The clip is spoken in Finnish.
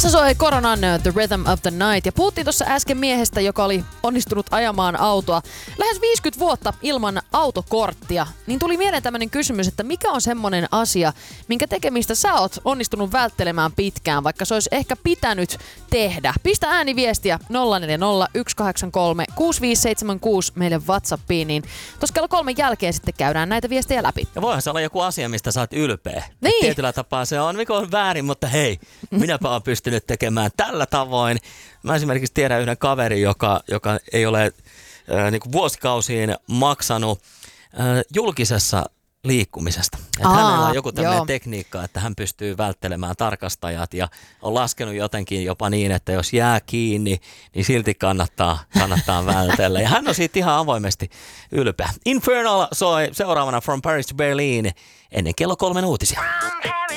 Tässä soi Koronan The Rhythm of the Night ja puhuttiin tuossa äsken miehestä, joka oli onnistunut ajamaan autoa lähes 50 vuotta ilman autokorttia. Niin tuli mieleen tämmönen kysymys, että mikä on semmonen asia, minkä tekemistä sä oot onnistunut välttelemään pitkään, vaikka se olisi ehkä pitänyt tehdä. Pistä ääniviestiä 040 183 6576 meille WhatsAppiin, niin tuossa kello 3 jälkeen sitten käydään näitä viestejä läpi. Ja voihan se olla joku asia, mistä sä oot ylpeä. Niin. Tietyllä tapaa se on, mikä on väärin, mutta hei, minäpä oon pystynyt tekemään tällä tavoin. Mä esimerkiksi tiedän yhden kaverin, joka ei ole niin vuosikausiin maksanut julkisessa liikkumisesta. Että hänellä on joku tämmöinen tekniikka, että hän pystyy välttelemään tarkastajat ja on laskenut jotenkin jopa niin, että jos jää kiinni, niin silti kannattaa vältellä. Ja hän on siitä ihan avoimesti ylpeä. Infernal soi seuraavana From Paris to Berlin ennen kello 3 uutisia.